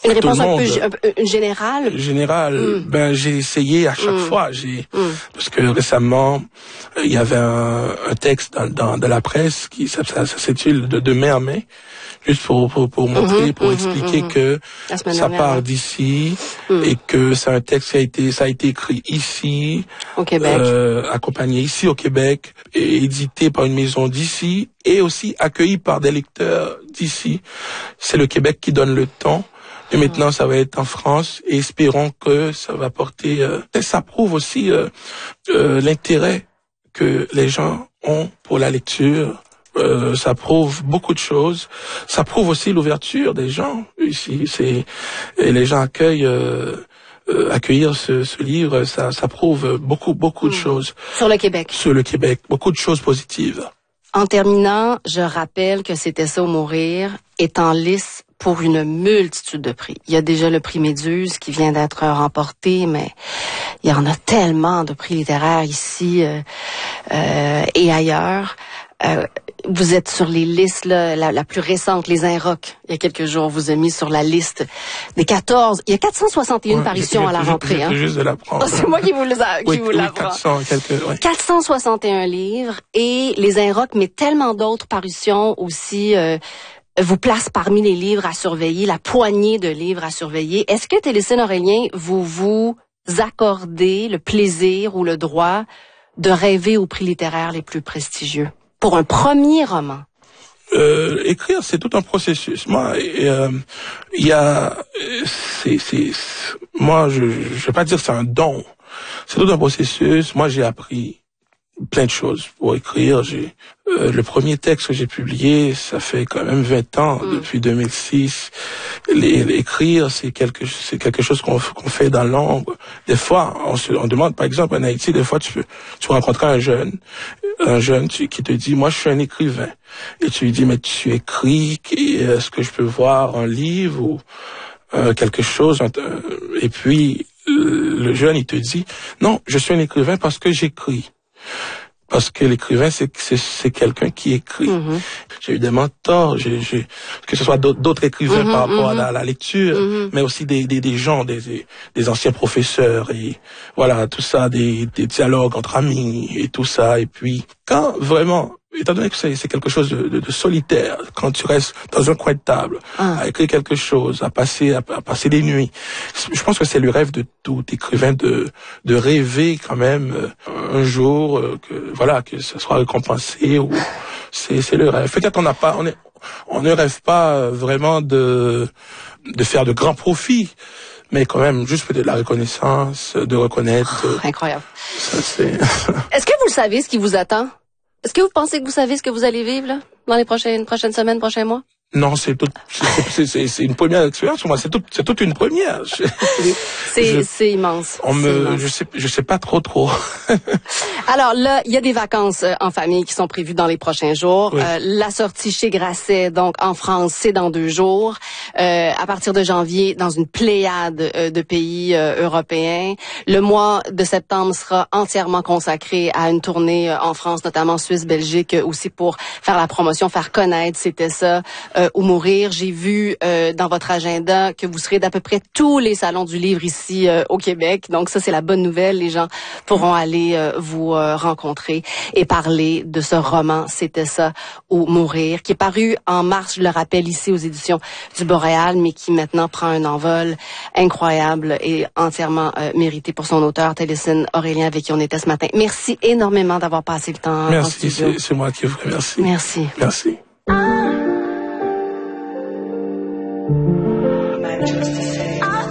Une réponse un peu générale? Générale, j'ai essayé à chaque fois. Parce que récemment, il y avait un texte dans la presse qui ça s'intitule de mai en mai, juste pour montrer, pour expliquer que ça part d'ici et que c'est un texte ça a été écrit ici, au Québec, accompagné ici au Québec, et édité par une maison d'ici et aussi accueilli par des lecteurs d'ici. C'est le Québec qui donne le ton. Et maintenant, ça va être en France et espérons que ça va porter... ça prouve aussi l'intérêt que les gens ont pour la lecture. Ça prouve beaucoup de choses. Ça prouve aussi l'ouverture des gens ici. Et les gens accueillir ce livre, ça prouve beaucoup de choses. Sur le Québec. Sur le Québec. Beaucoup de choses positives. En terminant, je rappelle que C'était ça ou mourir est en lice pour une multitude de prix. Il y a déjà le prix Méduse qui vient d'être remporté, mais il y en a tellement de prix littéraires ici et ailleurs. Vous êtes sur les listes, là, la plus récente, les Inrocks. Il y a quelques jours, vous avez mis sur la liste des 14. Il y a 461 parutions à la rentrée. Hein. Juste de la prendre. C'est moi qui vous l'apprends. 461 livres et les Inrocks, mais tellement d'autres parutions aussi vous place parmi les livres à surveiller, la poignée de livres à surveiller. Est-ce que Télécine Aurélien, vous accordez le plaisir ou le droit de rêver aux prix littéraires les plus prestigieux pour un premier roman? Écrire, c'est tout un processus. Moi, moi, je vais pas dire que c'est un don. C'est tout un processus. Moi, j'ai appris plein de choses pour écrire. Le premier texte que j'ai publié, ça fait quand même 20 ans, depuis 2006. Écrire, c'est quelque chose qu'on fait dans l'ombre. Des fois, on demande, par exemple, en Haïti, des fois, tu rencontrer un jeune qui te dit, moi, je suis un écrivain. Et tu lui dis, mais tu écris, est-ce que je peux voir un livre ou quelque chose? Et puis, le jeune, il te dit, non, je suis un écrivain parce que j'écris. Parce que l'écrivain, c'est quelqu'un qui écrit. J'ai eu des mentors, que ce soit d'autres écrivains par rapport à la lecture, mais aussi des gens, des anciens professeurs, et voilà, tout ça, des dialogues entre amis, et tout ça. Et puis, quand vraiment, étant donné que c'est quelque chose de solitaire, quand tu restes dans un coin de table, à écrire quelque chose, à passer des nuits, je pense que c'est le rêve de tout écrivain de rêver quand même un jour que ce soit récompensé, ou c'est le rêve. Peut-être on ne rêve pas vraiment de faire de grands profits, mais quand même juste peut-être la reconnaissance, de reconnaître. Incroyable. Ça, c'est... Est-ce que vous le savez, ce qui vous attend? Est-ce que vous pensez que vous savez ce que vous allez vivre là, dans les prochaines semaines, prochains mois? Non, c'est une première expérience pour moi. C'est toute une première. C'est immense. Je sais pas trop. Alors là, il y a des vacances en famille qui sont prévues dans les prochains jours. Oui. La sortie chez Grasset, donc en France, c'est dans 2 jours. À partir de janvier, dans une pléiade de pays européens. Le mois de septembre sera entièrement consacré à une tournée en France, notamment Suisse, Belgique, aussi pour faire la promotion, faire connaître C'était ça ou mourir. J'ai vu dans votre agenda que vous serez d'à peu près tous les salons du livre ici au Québec. Donc ça, c'est la bonne nouvelle. Les gens pourront aller vous rencontrer et parler de ce roman C'était ça ou mourir, qui est paru en mars, je le rappelle, ici aux éditions du Boréal, mais qui maintenant prend un envol incroyable et entièrement mérité pour son auteur, Télécine Aurélien, avec qui on était ce matin. Merci énormément d'avoir passé le temps. Merci, c'est moi qui vous remercie. Merci. Merci. Just to say